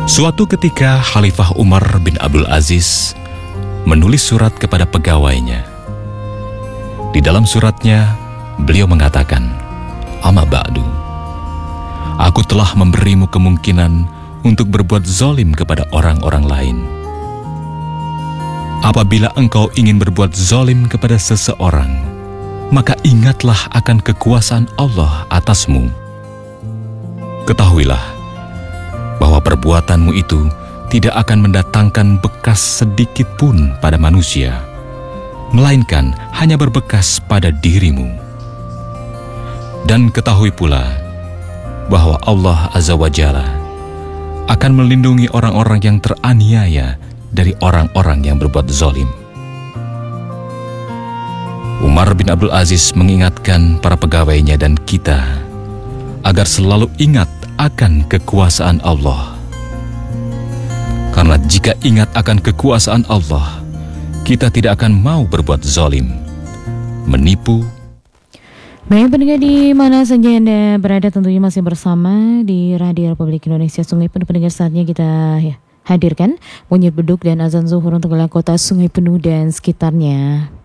Suatu ketika Khalifah Umar bin Abdul Aziz menulis surat kepada pegawainya. Di dalam suratnya, beliau mengatakan, "Amma ba'du, aku telah memberimu kemungkinan untuk berbuat zalim kepada orang-orang lain. Apabila engkau ingin berbuat zalim kepada seseorang, maka ingatlah akan kekuasaan Allah atasmu. Ketahuilah bahwa perbuatanmu itu tidak akan mendatangkan bekas sedikit pun pada manusia, melainkan hanya berbekas pada dirimu. Dan ketahui pula bahwa Allah Azza wa Jalla akan melindungi orang-orang yang teraniaya dari orang-orang yang berbuat zalim." Umar bin Abdul Aziz mengingatkan para pegawainya dan kita agar selalu ingat akan kekuasaan Allah. Karena jika ingat akan kekuasaan Allah, kita tidak akan mau berbuat zalim, menipu. Baik pendengar di mana saja Anda berada, tentunya masih bersama di Radio Republik Indonesia Sungai Penuh. Pendengar, saatnya kita hadirkan bunyi beduk dan azan zuhur untuk wilayah kota Sungai Penuh dan sekitarnya.